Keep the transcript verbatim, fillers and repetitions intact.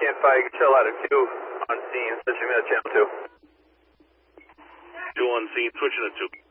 Stand five, chill out of two on scene, switching me to channel two. Two on scene, switching to two.